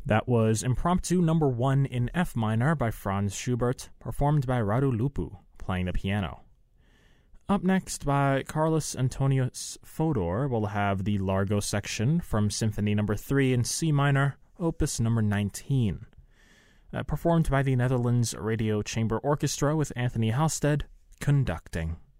That was Impromptu Number 1 in F minor by Franz Schubert, performed by Radu Lupu, playing the piano. Up next, by Carlos Antonius Fodor, we'll have the Largo section from Symphony No. 3 in C minor, Opus No. 19. Performed by the Netherlands Radio Chamber Orchestra with Anthony Halstead conducting.